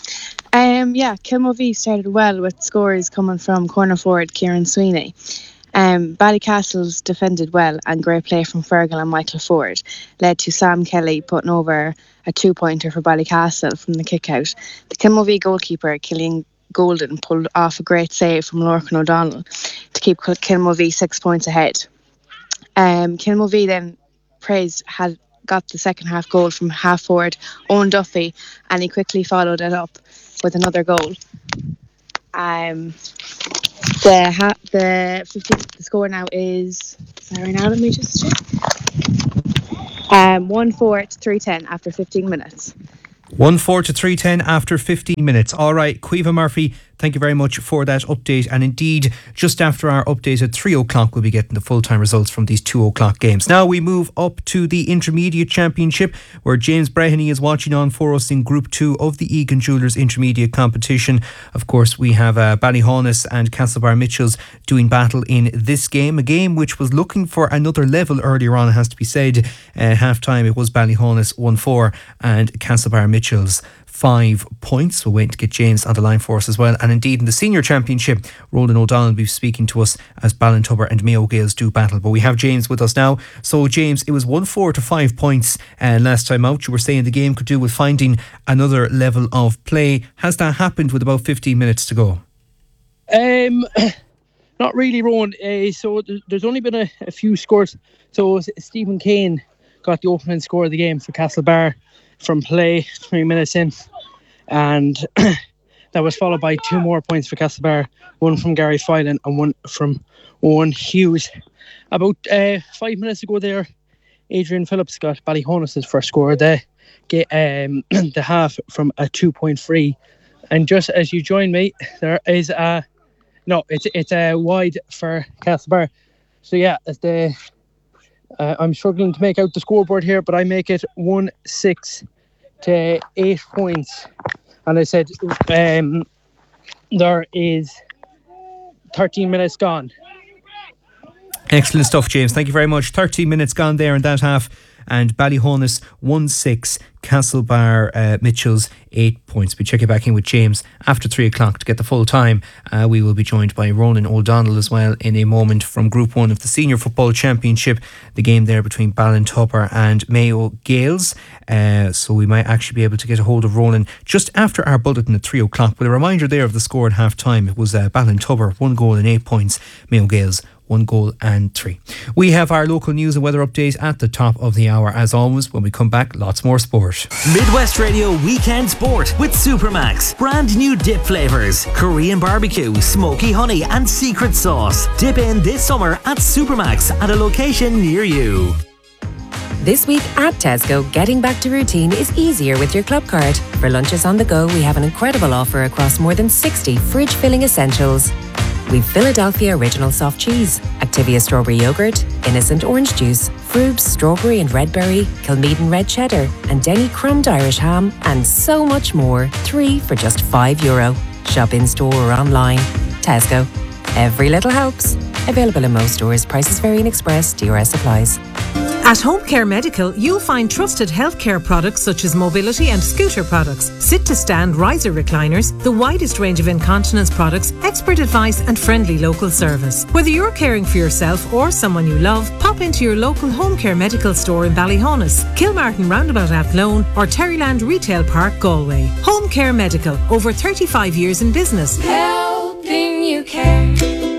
Um, yeah, Kilmavie started well with scores coming from corner forward Kieran Sweeney. Um, Ballycastle's defended well, and great play from Fergal and Michael Ford led to Sam Kelly putting over a two-pointer for Ballycastle from the kick-out. The Kilmovee goalkeeper, Killian Golden, pulled off a great save from Lorcan O'Donnell to keep Kilmovee six points ahead. Um, Kilmovee then praised had got the second half goal from half forward Owen Duffy, and he quickly followed it up with another goal. Um, the ha- the fifteen, the score now is sorry now let me just check. Um, one four to three ten after fifteen minutes. One four to three ten after fifteen minutes. All right, Caoimhe Murphy, thank you very much for that update. And indeed, just after our update at three o'clock, we'll be getting the full-time results from these two o'clock games. Now we move up to the Intermediate Championship, where James Breheny is watching on for us in Group two of the Egan Jewellers Intermediate Competition. Of course, we have uh, Ballyhonus and Castlebar Mitchells doing battle in this game, a game which was looking for another level earlier on, it has to be said. At half-time, it was Ballyhonus one four and Castlebar Mitchells five points. We're waiting to get James on the line for us as well. And indeed, in the Senior Championship, Roland O'Donnell will be speaking to us as Ballintubber and Mayo Gales do battle. But we have James with us now. So, James, it was one four to five points uh, last time out. You were saying the game could do with finding another level of play. Has that happened with about fifteen minutes to go? Um, not really, Rowan. Uh, so th- there's only been a, a few scores. So Stephen Kane got the opening score of the game for Castlebar from play three minutes in, and that was followed by two more points for Castlebar, one from Gary Filan and one from Owen Hughes. About uh, five minutes ago there, Adrian Phillips got Ballyhonus' first score, the, um, the half from a two-point free. And just as you join me, there is a no, it's it's a wide for Castlebar. So yeah, as the Uh, I'm struggling to make out the scoreboard here, but I make it one six to eight points. And I said um, there is thirteen minutes gone. Excellent stuff, James. Thank you very much. thirteen minutes gone there in that half. And Ballyhonus one six, Castlebar uh, Mitchells eight points. We check it back in with James after three o'clock to get the full time. Uh, we will be joined by Ronan O'Donnell as well in a moment from Group one of the Senior Football Championship, the game there between Ballintubber and Mayo Gales. Uh, so we might actually be able to get a hold of Ronan just after our bulletin at three o'clock. With a reminder there of the score at half time, it was uh, Ballintubber one goal and eight points, Mayo Gales one goal and three. We have our local news and weather update at the top of the hour. As always, when we come back, lots more sport. Midwest Radio Weekend Sport with Supermax. Brand new dip flavours: Korean barbecue, smoky honey and secret sauce. Dip in this summer at Supermax at a location near you. This week at Tesco, getting back to routine is easier with your club card. For lunches on the go, we have an incredible offer across more than sixty fridge-filling essentials. We've Philadelphia Original Soft Cheese, Activia Strawberry Yogurt, Innocent Orange Juice, Frubes Strawberry and Red Berry, Kilmeaden Red Cheddar, and Denny Crumbed Irish Ham, and so much more. Three for just five euro. Shop in store or online. Tesco. Every little helps. Available in most stores. Prices vary in Express. D R S applies. At Home Care Medical, you'll find trusted healthcare products such as mobility and scooter products, sit-to-stand riser recliners, the widest range of incontinence products, expert advice and friendly local service. Whether you're caring for yourself or someone you love, pop into your local Home Care Medical store in Ballyhonus, Kilmartin Roundabout Athlone or Terryland Retail Park, Galway. Home Care Medical, over thirty-five years in business. Helping you care.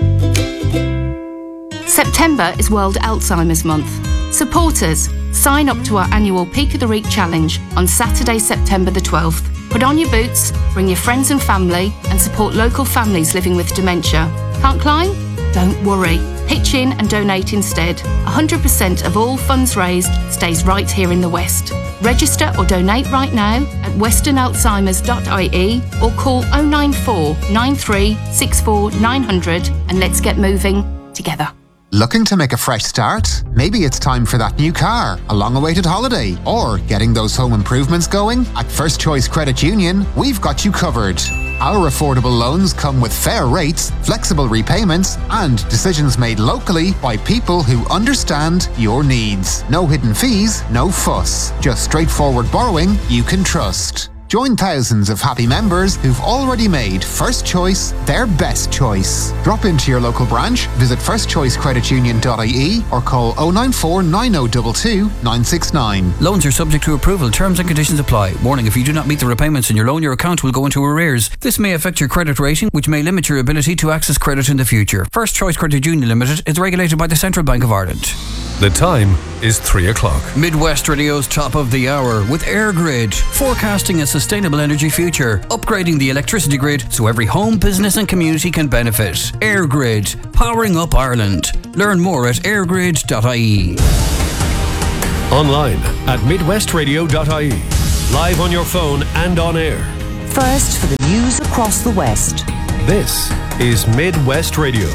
September is World Alzheimer's Month. Supporters, sign up to our annual Peak of the Week challenge on Saturday, September the twelfth. Put on your boots, bring your friends and family, and support local families living with dementia. Can't climb? Don't worry. Pitch in and donate instead. one hundred percent of all funds raised stays right here in the West. Register or donate right now at western alzheimers dot I E or call oh nine four, nine three, six four, nine hundred and let's get moving together. Looking to make a fresh start? Maybe it's time for that new car, a long-awaited holiday, or getting those home improvements going? At First Choice Credit Union, we've got you covered. Our affordable loans come with fair rates, flexible repayments, and decisions made locally by people who understand your needs. No hidden fees, no fuss. Just straightforward borrowing you can trust. Join thousands of happy members who've already made First Choice their best choice. Drop into your local branch, visit first choice credit union dot I E or call oh nine four nine oh two two nine six nine. Loans are subject to approval. Terms and conditions apply. Warning, if you do not meet the repayments in your loan, your account will go into arrears. This may affect your credit rating, which may limit your ability to access credit in the future. First Choice Credit Union Limited is regulated by the Central Bank of Ireland. The time is three o'clock. Midwest Radio's top of the hour with EirGrid, forecasting a sustainable energy future, upgrading the electricity grid so every home, business and community can benefit. EirGrid, powering up Ireland. Learn more at airgrid dot I E. Online at midwest radio dot I E. Live on your phone and on air. First for the news across the West. This is Midwest Radio.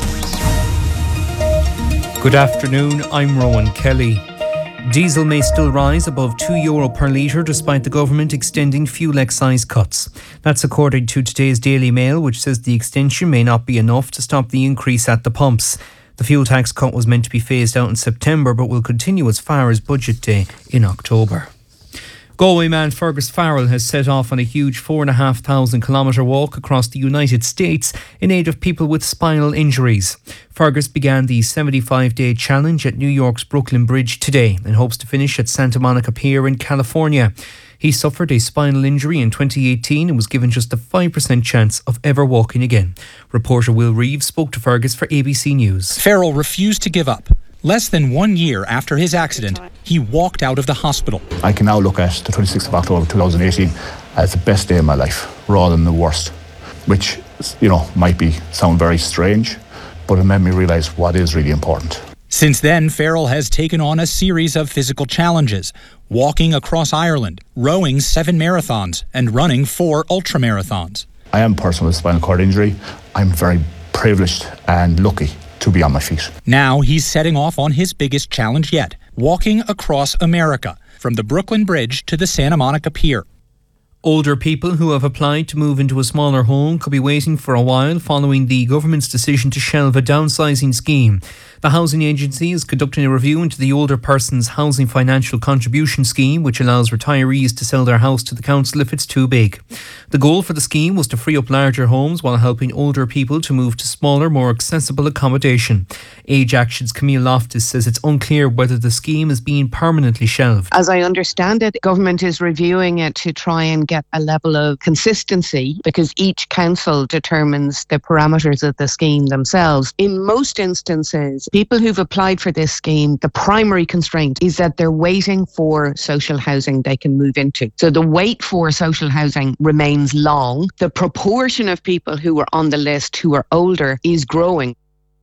Good afternoon, I'm Rowan Kelly. Diesel may still rise above two euro per litre despite the government extending fuel excise cuts. That's according to today's Daily Mail, which says the extension may not be enough to stop the increase at the pumps. The fuel tax cut was meant to be phased out in September but will continue as far as Budget Day in October. Galway man Fergus Farrell has set off on a huge four and a half thousand kilometre walk across the United States in aid of people with spinal injuries. Fergus began the seventy-five day challenge at New York's Brooklyn Bridge today and hopes to finish at Santa Monica Pier in California. He suffered a spinal injury in twenty eighteen and was given just a five percent chance of ever walking again. Reporter Will Reeves spoke to Fergus for A B C News. Farrell refused to give up. Less than one year after his accident, he walked out of the hospital. I can now look at the twenty-sixth of October two thousand eighteen as the best day of my life, rather than the worst, which, you know, might be sound very strange, but it made me realise what is really important. Since then, Farrell has taken on a series of physical challenges, walking across Ireland, rowing seven marathons, and running four ultramarathons. I am a person with a spinal cord injury. I'm very privileged and lucky to be on my feet. Now he's setting off on his biggest challenge yet, walking across America, from the Brooklyn Bridge to the Santa Monica Pier. Older people who have applied to move into a smaller home could be waiting for a while following the government's decision to shelve a downsizing scheme. The Housing Agency is conducting a review into the Older Persons Housing Financial Contribution Scheme, which allows retirees to sell their house to the council if it's too big. The goal for the scheme was to free up larger homes while helping older people to move to smaller, more accessible accommodation. Age Action's Camille Loftus says it's unclear whether the scheme is being permanently shelved. As I understand it, government is reviewing it to try and get a level of consistency because each council determines the parameters of the scheme themselves. In most instances, people who've applied for this scheme, the primary constraint is that they're waiting for social housing they can move into. So the wait for social housing remains long. The proportion of people who are on the list who are older is growing.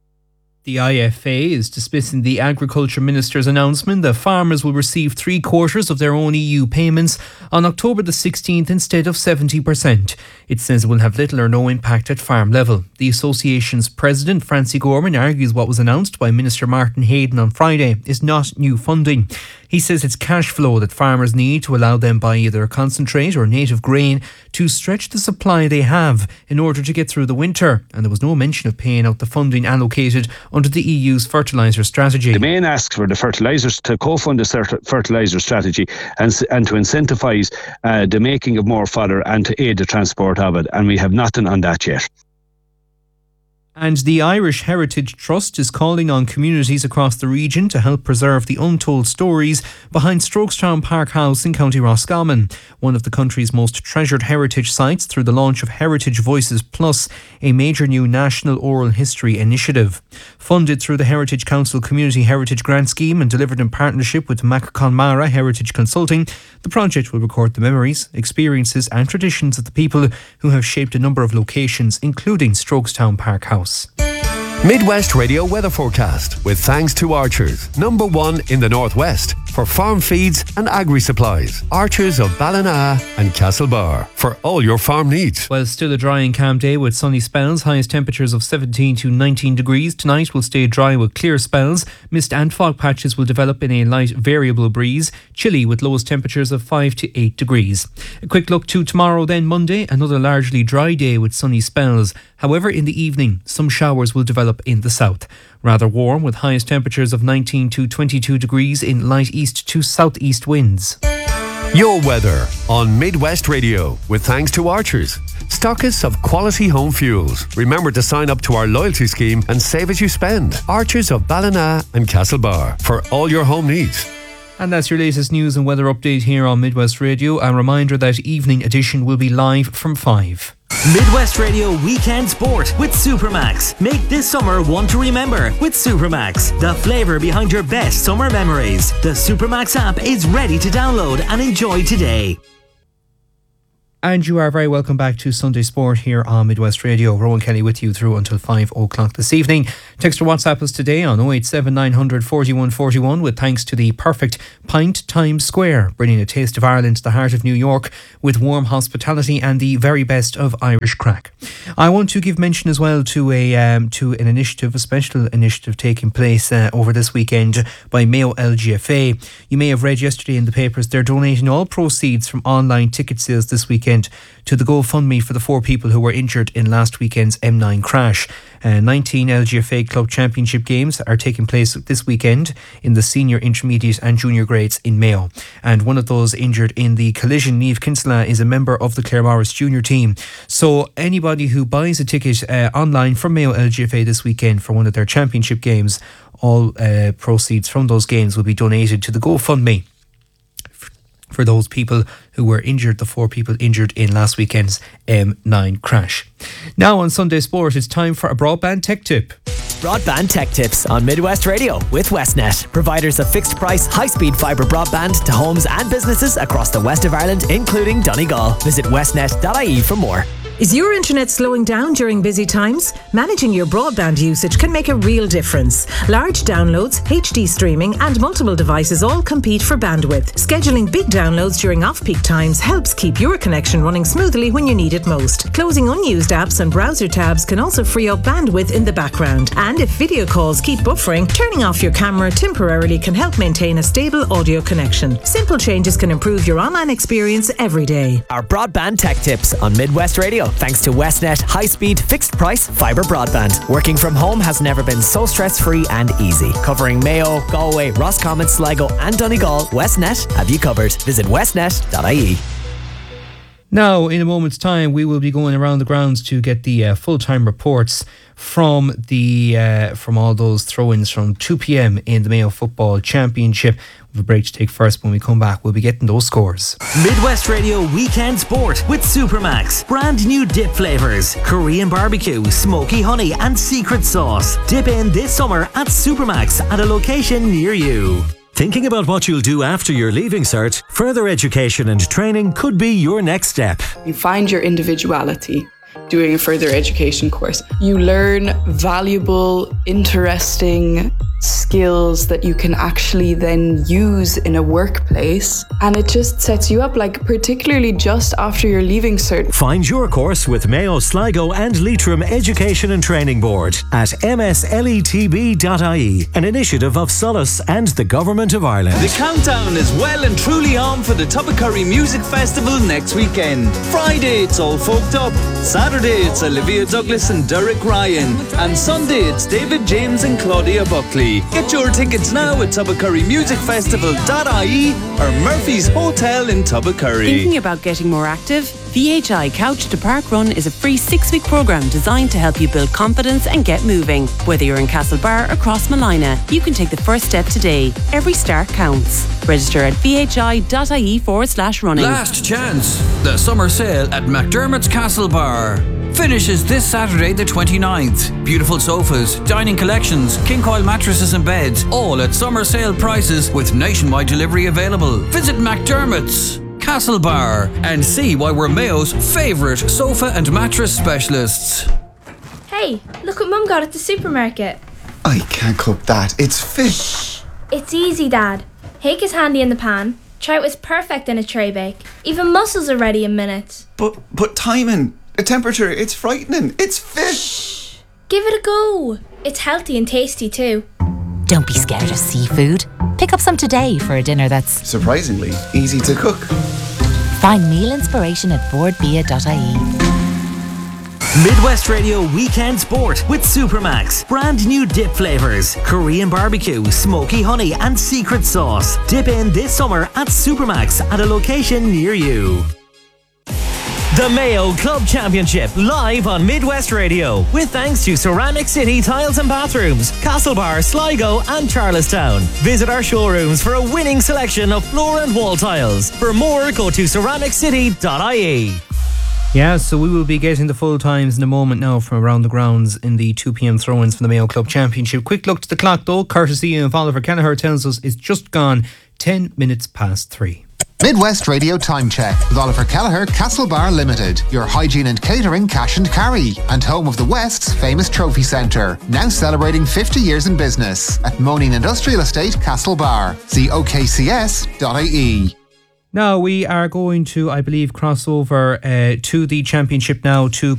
The I F A is dismissing the Agriculture Minister's announcement that farmers will receive three quarters of their own E U payments on October the sixteenth instead of seventy percent. It says it will have little or no impact at farm level. The association's president, Francie Gorman, argues what was announced by Minister Martin Hayden on Friday is not new funding. He says it's cash flow that farmers need to allow them buy either a concentrate or native grain to stretch the supply they have in order to get through the winter. And there was no mention of paying out the funding allocated under the E U's fertiliser strategy. The main ask for the fertilisers to co-fund the fertiliser strategy and, and to incentivise uh, the making of more fodder and to aid the transport of it. And we have nothing on that yet. And the Irish Heritage Trust is calling on communities across the region to help preserve the untold stories behind Strokestown Park House in County Roscommon, one of the country's most treasured heritage sites, through the launch of Heritage Voices Plus, a major new national oral history initiative. Funded through the Heritage Council Community Heritage Grant Scheme and delivered in partnership with Mac Conmara Heritage Consulting, the project will record the memories, experiences and traditions of the people who have shaped a number of locations, including Strokestown Park House. Midwest Radio weather forecast with thanks to Archers, number one in the Northwest for farm feeds and agri-supplies. Archers of Ballina and Castlebar for all your farm needs. Well, still a dry and calm day with sunny spells. Highest temperatures of seventeen to nineteen degrees. Tonight will stay dry with clear spells. Mist and fog patches will develop in a light variable breeze. Chilly with lowest temperatures of five to eight degrees. A quick look to tomorrow then, Monday. Another largely dry day with sunny spells. However, in the evening, some showers will develop in the south. Rather warm with highest temperatures of nineteen to twenty-two degrees in light east to southeast winds. Your weather on Midwest Radio with thanks to Archers, stockists of quality home fuels. Remember to sign up to our loyalty scheme and save as you spend. Archers of Ballina and Castlebar for all your home needs. And that's your latest news and weather update here on Midwest Radio. A reminder that evening edition will be live from five. Midwest Radio Weekend Sport with Supermax. Make this summer one to remember with Supermax, the flavour behind your best summer memories. The Supermax app is ready to download and enjoy today. And you are very welcome back to Sunday Sport here on Midwest Radio. Rowan Kelly with you through until five o'clock this evening. Text or WhatsApp us today on oh eight seven nine hundred forty-one forty-one with thanks to the perfect Pint Times Square, bringing a taste of Ireland to the heart of New York with warm hospitality and the very best of Irish crack. I want to give mention as well to a um, to an initiative, a special initiative taking place uh, over this weekend by Mayo L G F A. You may have read yesterday in the papers they're donating all proceeds from online ticket sales this weekend to the GoFundMe for the four people who were injured in last weekend's M nine crash. Uh, nineteen L G F A Club Championship games are taking place this weekend in the senior, intermediate and junior grades in Mayo. And one of those injured in the collision, Niamh Kinsella, is a member of the Claremorris junior team. So anybody who buys a ticket uh, online from Mayo L G F A this weekend for one of their championship games, all uh, proceeds from those games will be donated to the GoFundMe for those people who were injured, the four people injured in last weekend's M nine crash. Now on Sunday Sport, it's time for a broadband tech tip. Broadband Tech Tips on Midwest Radio with Westnet, providers of fixed price, high-speed fibre broadband to homes and businesses across the west of Ireland, including Donegal. Visit westnet dot I E for more. Is your internet slowing down during busy times? Managing your broadband usage can make a real difference. Large downloads, H D streaming and multiple devices all compete for bandwidth. Scheduling big downloads during off-peak times helps keep your connection running smoothly when you need it most. Closing unused apps and browser tabs can also free up bandwidth in the background. And if video calls keep buffering, turning off your camera temporarily can help maintain a stable audio connection. Simple changes can improve your online experience every day. Our Broadband Tech Tips on Midwest Radio. Thanks to Westnet high-speed, fixed-price fibre broadband. Working from home has never been so stress-free and easy. Covering Mayo, Galway, Roscommon, Sligo and Donegal, Westnet have you covered. Visit westnet dot I E. Now, in a moment's time, we will be going around the grounds to get the uh, full-time reports from the uh, from all those throw-ins from two p.m. in the Mayo Football Championship. We have a break to take first. When we come back, we'll be getting those scores. Midwest Radio Weekend Sport with Supermax. Brand new dip flavours. Korean barbecue, smoky honey and secret sauce. Dip in this summer at Supermax at a location near you. Thinking about what you'll do after your Leaving Cert? Further education and training could be your next step. You find your individuality doing a further education course. You learn valuable, interesting skills that you can actually then use in a workplace, and it just sets you up, like particularly just after your Leaving Cert. Find your course with Mayo, Sligo and Leitrim Education and Training Board at m s letb dot I E, an initiative of Solace and the Government of Ireland. The countdown is well and truly on for the Tuppacurry Music Festival next weekend. Friday it's All Folked Up, Saturday it's Olivia Douglas and Derek Ryan, and Sunday it's David James and Claudia Buckley. Get your tickets now at tuppacurry music festival dot I E or Murphy's Hotel in Tuppacurry. Thinking about getting more active? V H I Couch to Park Run is a free six-week programme designed to help you build confidence and get moving. Whether you're in Castlebar or Crossmalina, you can take the first step today. Every start counts. Register at v h i dot I E forward slash running. Last chance. The summer sale at McDermott's Castlebar finishes this Saturday the twenty-ninth. Beautiful sofas, dining collections, king coil mattresses and beds, all at summer sale prices with nationwide delivery available. Visit McDermott's Castlebar and see why we're Mayo's favourite sofa and mattress specialists. Hey, look what Mum got at the supermarket. I can't cook that. It's fish. It's easy, Dad. Hake is handy in the pan. Trout is perfect in a tray bake. Even mussels are ready in minutes. But but timing, the temperature, it's frightening. It's fish. Give it a go. It's healthy and tasty too. Don't be scared of seafood. Pick up some today for a dinner that's surprisingly easy to cook. Find meal inspiration at board bia dot I E. Midwest Radio Weekend Sport with Supermax. Brand new dip flavours. Korean barbecue, smoky honey and secret sauce. Dip in this summer at Supermax at a location near you. The Mayo Club Championship live on Midwest Radio with thanks to Ceramic City Tiles and Bathrooms, Castlebar, Sligo and Charlestown. Visit our showrooms for a winning selection of floor and wall tiles. For more, go to ceramic city dot I E. Yeah, so we will be getting the full times in a moment now from around the grounds in the two p.m. throw-ins from the Mayo Club Championship. Quick look to the clock though, courtesy of Oliver Kelleher tells us it's just gone ten minutes past three. Midwest Radio Time Check with Oliver Kelleher, Castlebar Limited, your hygiene and catering cash and carry, and home of the West's famous trophy centre, now celebrating fifty years in business at Moaning Industrial Estate, Castlebar. See O K C S dot I E. Now we are going to, I believe, cross over uh, to the championship now to